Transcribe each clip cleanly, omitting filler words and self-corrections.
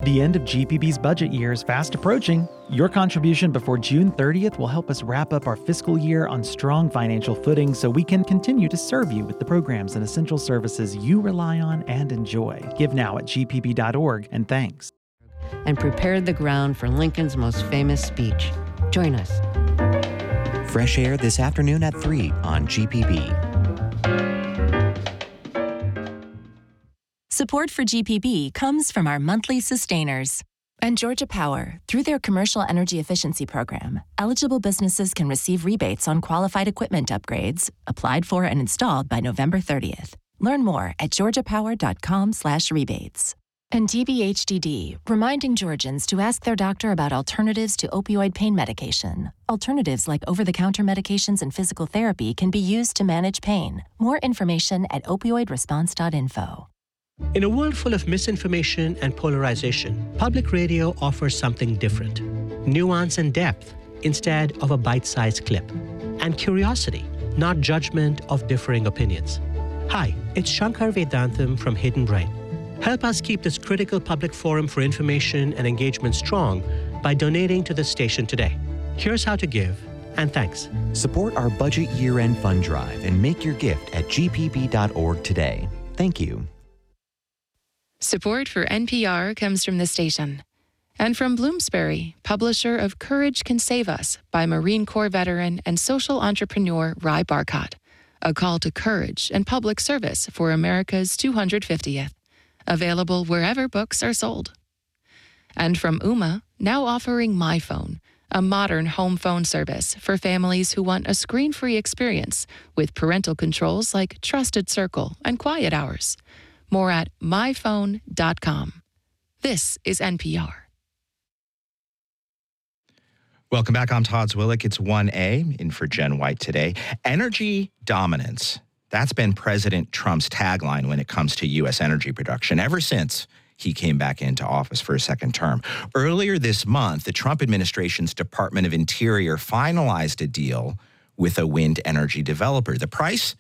The end of GPB's budget year is fast approaching. Your contribution before June 30th will help us wrap up our fiscal year on strong financial footing so we can continue to serve you with the programs and essential services you rely on and enjoy. Give now at gpb.org, and thanks. And prepared the ground for Lincoln's most famous speech. Join us. Fresh Air this afternoon at 3 on GPB. Support for GPB comes from our monthly sustainers. And Georgia Power, through their Commercial Energy Efficiency Program, eligible businesses can receive rebates on qualified equipment upgrades, applied for and installed by November 30th. Learn more at georgiapower.com/rebates. And DBHDD, reminding Georgians to ask their doctor about alternatives to opioid pain medication. Alternatives like over-the-counter medications and physical therapy can be used to manage pain. More information at opioidresponse.info. In a world full of misinformation and polarization, public radio offers something different. Nuance and depth instead of a bite-sized clip. And curiosity, not judgment of differing opinions. Hi, it's Shankar Vedantam from Hidden Brain. Help us keep this critical public forum for information and engagement strong by donating to the station today. Here's how to give, and thanks. Support our budget year-end fund drive and make your gift at gpb.org today. Thank you. Support for NPR comes from the station and from Bloomsbury, publisher of Courage Can Save Us by Marine Corps veteran and social entrepreneur Ry Barcott, a call to courage and public service for America's 250th, available wherever books are sold. And from Ooma, now offering MyPhone, a modern home phone service for families who want a screen-free experience with parental controls like Trusted Circle and Quiet Hours. More at myphone.com. This is NPR. Welcome back. I'm Todd Zwillich. It's 1A in for Jen White today. Energy dominance. That's been President Trump's tagline when it comes to U.S. energy production ever since he came back into office for a second term. Earlier this month, the Trump administration's Department of Interior finalized a deal with a wind energy developer. The price,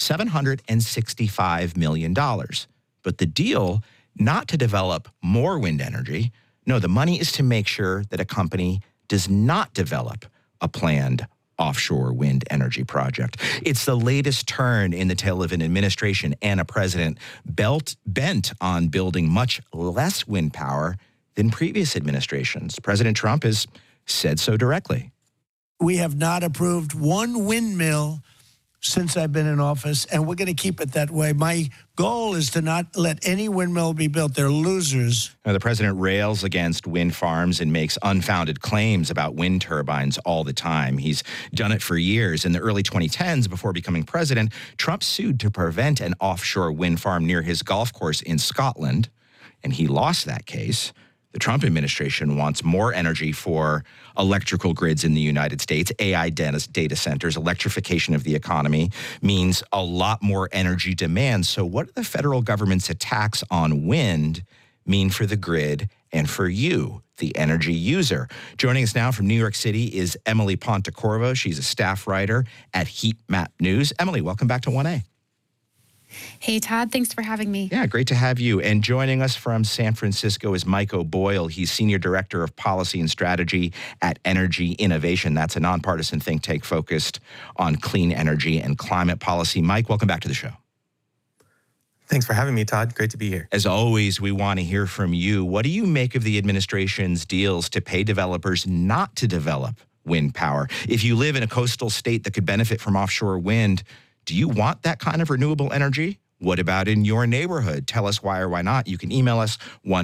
$765 million. But the deal, not to develop more wind energy. No, the money is to make sure that a company does not develop a planned offshore wind energy project. It's the latest turn in the tail of an administration and a president bent on building much less wind power than previous administrations. President Trump has said so directly. We have not approved one windmill since I've been in office, and we're going to keep it that way. My goal is to not let any windmill be built. They're losers. Now, the president rails against wind farms and makes unfounded claims about wind turbines all the time. He's done it for years. In the early 2010s, before becoming president, Trump sued to prevent an offshore wind farm near his golf course in Scotland, and he lost that case. The Trump administration wants more energy for electrical grids in the United States, AI data centers, electrification of the economy means a lot more energy demand. So what do the federal government's attacks on wind mean for the grid and for you, the energy user? Joining us now from New York City is Emily Pontecorvo. She's a staff writer at Heat Map News. Emily, welcome back to 1A. Hey, Todd. Thanks for having me. Yeah, great to have you. And joining us from San Francisco is Mike O'Boyle. He's Senior Director of Policy and Strategy at Energy Innovation. That's a nonpartisan think tank focused on clean energy and climate policy. Mike, welcome back to the show. Thanks for having me, Todd. Great to be here. As always, we want to hear from you. What do you make of the administration's deals to pay developers not to develop wind power? If you live in a coastal state that could benefit from offshore wind, do you want that kind of renewable energy? What about in your neighborhood? Tell us why or why not. You can email us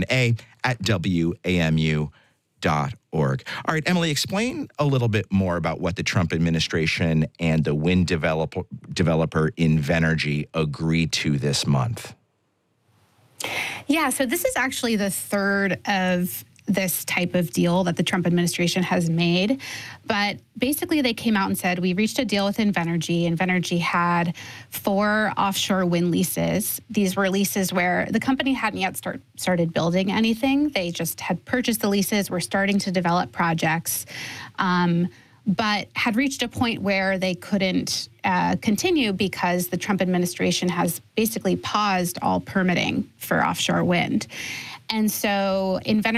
1a@wamu.org. All right, Emily, explain a little bit more about what the Trump administration and the wind developer Invenergy agreed to this month. Yeah, so this is actually the third of this type of deal that the Trump administration has made. But basically they came out and said, we reached a deal with Invenergy. Invenergy had 4 offshore wind leases. These were leases where the company hadn't yet started building anything. They just had purchased the leases, were starting to develop projects, but had reached a point where they couldn't continue because the Trump administration has basically paused all permitting for offshore wind. And so Invenergy